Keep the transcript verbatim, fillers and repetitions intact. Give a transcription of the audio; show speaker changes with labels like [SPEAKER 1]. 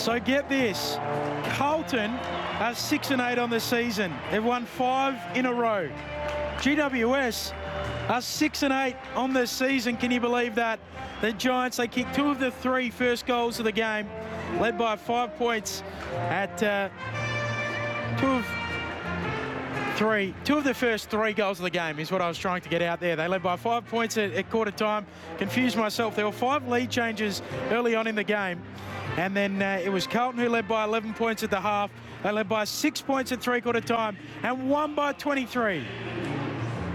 [SPEAKER 1] So get this, Carlton are six and eight on the season. They've won five in a row. G W S are six and eight on the season. Can you believe that? The Giants, they kicked two of the three first goals of the game, led by five points at uh, two of three. Two of the first three goals of the game is what I was trying to get out there. They led by five points at, at quarter time. Confused myself. There were five lead changes early on in the game. And then uh, it was Carlton who led by eleven points at the half. They led by six points at three quarter time and won by twenty-three.